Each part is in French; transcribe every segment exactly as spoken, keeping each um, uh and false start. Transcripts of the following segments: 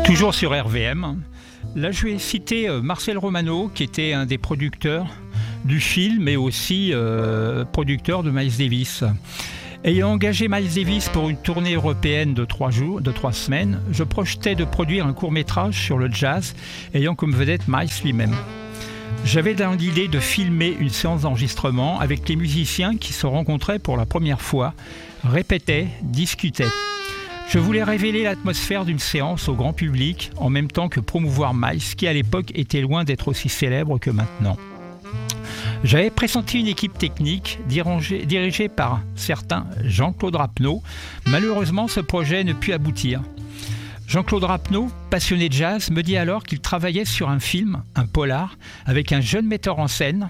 Toujours sur R V M. Là, je vais citer Marcel Romano, qui était un des producteurs du film, mais aussi euh, producteur de Miles Davis. Ayant engagé Miles Davis pour une tournée européenne de trois jours, de trois semaines, je projetais de produire un court-métrage sur le jazz, ayant comme vedette Miles lui-même. J'avais dans l'idée de filmer une séance d'enregistrement avec les musiciens qui se rencontraient pour la première fois, répétaient, discutaient. Je voulais révéler l'atmosphère d'une séance au grand public, en même temps que promouvoir Miles, qui à l'époque était loin d'être aussi célèbre que maintenant. J'avais pressenti une équipe technique dirigée, dirigée par un certain Jean-Claude Rapneau. Malheureusement, ce projet ne put aboutir. Jean-Claude Rapneau, passionné de jazz, me dit alors qu'il travaillait sur un film, un polar, avec un jeune metteur en scène.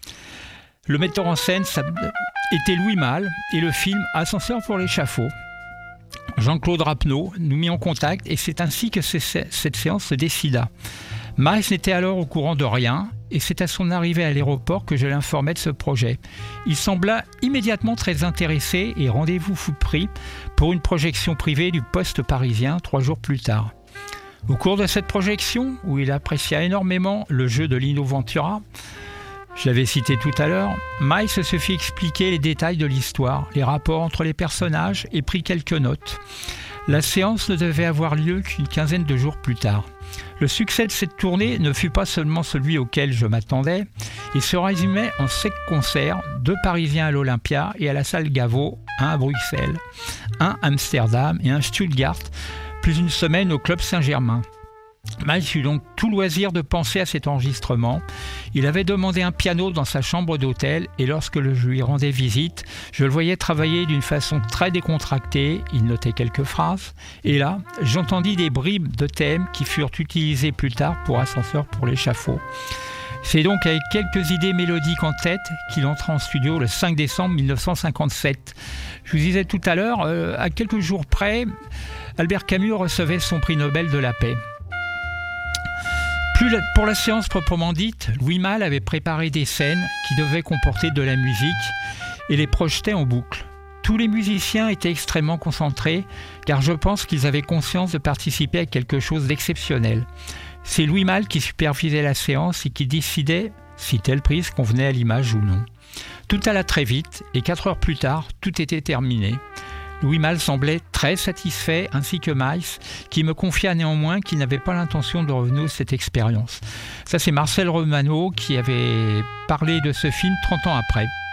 Le metteur en scène ça, était Louis Malle et le film Ascenseur pour l'échafaud. Jean-Claude Rapneau nous mit en contact et c'est ainsi que cette séance se décida. Miles n'était alors au courant de rien et c'est à son arrivée à l'aéroport que je l'informais de ce projet. Il sembla immédiatement très intéressé et rendez-vous fut pris pour une projection privée du Poste parisien trois jours plus tard. Au cours de cette projection, où il apprécia énormément le jeu de Lino Ventura, je l'avais cité tout à l'heure, Miles se fit expliquer les détails de l'histoire, les rapports entre les personnages et prit quelques notes. La séance ne devait avoir lieu qu'une quinzaine de jours plus tard. Le succès de cette tournée ne fut pas seulement celui auquel je m'attendais, il se résumait en sept concerts, deux parisiens à l'Olympia et à la salle Gaveau, un à Bruxelles, un à Amsterdam et un à Stuttgart, plus une semaine au Club Saint-Germain. Miles eut donc tout loisir de penser à cet enregistrement. Il avait demandé un piano dans sa chambre d'hôtel et lorsque je lui rendais visite, je le voyais travailler d'une façon très décontractée. Il notait quelques phrases. Et là, j'entendis des bribes de thèmes qui furent utilisés plus tard pour Ascenseur pour l'échafaud. C'est donc avec quelques idées mélodiques en tête qu'il entra en studio le cinq décembre mille neuf cent cinquante-sept. Je vous disais tout à l'heure, euh, à quelques jours près, Albert Camus recevait son prix Nobel de la paix. Plus la, pour la séance proprement dite, Louis Malle avait préparé des scènes qui devaient comporter de la musique et les projetait en boucle. Tous les musiciens étaient extrêmement concentrés car je pense qu'ils avaient conscience de participer à quelque chose d'exceptionnel. C'est Louis Malle qui supervisait la séance et qui décidait si telle prise convenait à l'image ou non. Tout alla très vite et quatre heures plus tard, tout était terminé. Louis Malle semblait très satisfait, ainsi que Miles, qui me confia néanmoins qu'il n'avait pas l'intention de revenir à cette expérience. Ça, c'est Marcel Romano qui avait parlé de ce film trente ans après.